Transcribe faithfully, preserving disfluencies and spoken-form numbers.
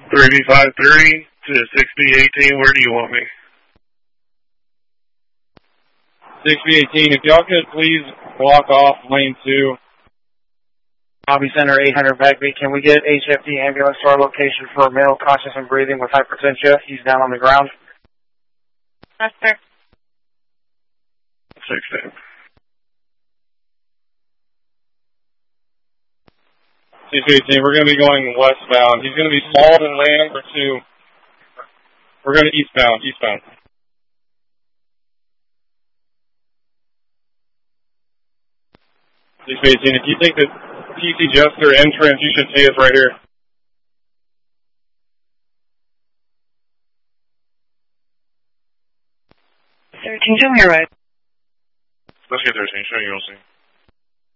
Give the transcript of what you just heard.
three B five three to six B eighteen, where do you want me? six B eighteen, if y'all could please block off lane two. Lobby Center eight hundred Backbeat, can we get H F D ambulance to our location for a male conscious and breathing with hypertension? He's down on the ground. Yes, sir. sixteen. six B eighteen, we're going to be going westbound. He's going to be stalled in lane number two. We're going to eastbound, eastbound. six B eighteen, if you think that T C Jester entrance, you should see us right here. thirteen, show me your right. Let's get thirteen, show you, you'll see.